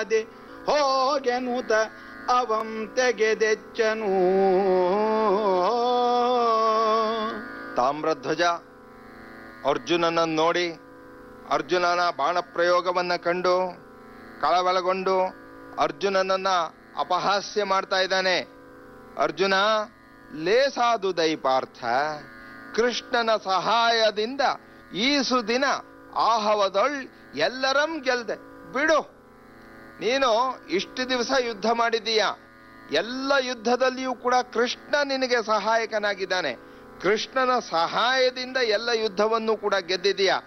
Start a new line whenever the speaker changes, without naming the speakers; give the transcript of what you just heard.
ಹೋಗೆನುತ ಅವಂ ತೆಗೆದೆಚ್ಚನು.
ತಾಮ್ರಧ್ವಜ ಅರ್ಜುನನನ್ನು ನೋಡಿ, ಅರ್ಜುನನ ಬಾಣಪ್ರಯೋಗವನ್ನು ಕಂಡು ಕಳವಳಗೊಂಡು ಅರ್ಜುನನನ್ನ ಅಪಹಾಸ್ಯ ಮಾಡ್ತಾ ಇದ್ದಾನೆ. ಅರ್ಜುನ, ಲೇಸಾದು ದೈಪಾರ್ಥ, ಕೃಷ್ಣನ ಸಹಾಯದಿಂದ ಈಸು ದಿನ ಆಹವದೊಳ್ ಎಲ್ಲರಂ ಗೆಲ್ದೆ ಬಿಡು. ನೀನು ಇಷ್ಟು ದಿವಸ ಯುದ್ಧ ಮಾಡಿದೀಯ, ಎಲ್ಲ ಯುದ್ಧದಲ್ಲಿಯೂ ಕೂಡ ಕೃಷ್ಣ ನಿನಗೆ ಸಹಾಯಕನಾಗಿದ್ದಾನೆ. ಕೃಷ್ಣನ ಸಹಾಯದಿಂದ ಎಲ್ಲ ಯುದ್ಧವನ್ನು ಕೂಡ ಗೆದ್ದಿದೀಯ.